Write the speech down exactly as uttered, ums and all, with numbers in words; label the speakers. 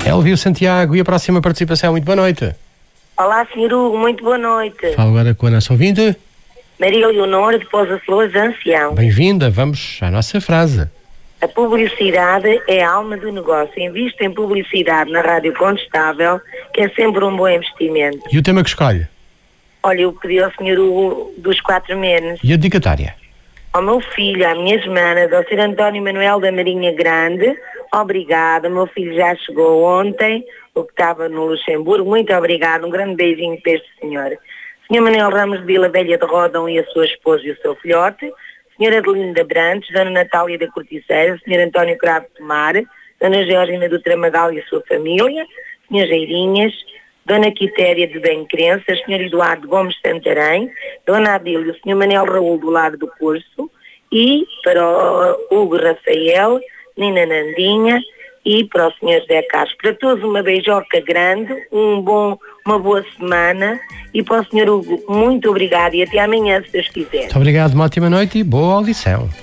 Speaker 1: Elvio Santiago, e a próxima participação. Muito boa noite.
Speaker 2: Olá, senhor Hugo, muito boa noite.
Speaker 1: Falo agora com a nossa ouvinte.
Speaker 2: Maria Leonor, de Pousa Flores, Ancião.
Speaker 1: Bem-vinda, vamos à nossa frase.
Speaker 2: A publicidade é a alma do negócio. Invista em publicidade na Rádio Contestável, que é sempre um bom investimento.
Speaker 1: E o tema que escolhe?
Speaker 2: Olha, eu pedi ao senhor Hugo dos quatro meses.
Speaker 1: E a dedicatória?
Speaker 2: Ao meu filho, à minha semana, ao senhor António Manuel da Marinha Grande, obrigado. O meu filho já chegou ontem, o que estava no Luxemburgo. Muito obrigado, um grande beijinho para este senhor. senhor Manuel Ramos de Vila Velha de Rodão e a sua esposa e o seu filhote. senhora Adelinda Brantes, dona Natália da Corticeira, senhor António Cravo Tomar, dona Georgina do Tramagal e a sua família, senhor Geirinhas, dona Quitéria de Bem Crenças, senhor Eduardo Gomes Santarém, dona Adília, senhor Manel Raul do Lar do Curso, e para o Hugo Rafael, Nina Nandinha e para o senhor José Carlos. Para todos uma beijoca grande, um bom, uma boa semana, e para o senhor Hugo, muito obrigado e até amanhã, se Deus quiser.
Speaker 1: Muito obrigado, uma ótima noite e boa audição.